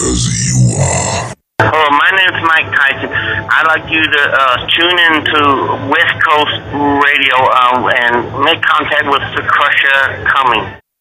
as you are. Hello, my name is Mike Tyson. I'd like you to tune into West Coast Radio and make contact with the Crusher Cummings.